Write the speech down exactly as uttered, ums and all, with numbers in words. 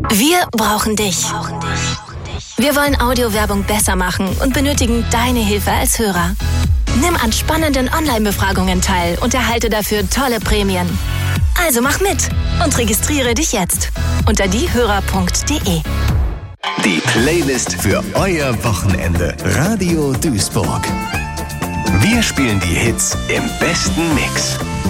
Wir brauchen dich. Wir wollen Audiowerbung besser machen und benötigen deine Hilfe als Hörer. Nimm an spannenden Online-Befragungen teil und erhalte dafür tolle Prämien. Also mach mit und registriere dich jetzt unter diehörer punkt de. Die Playlist für euer Wochenende. Radio Duisburg. Wir spielen die Hits im besten Mix.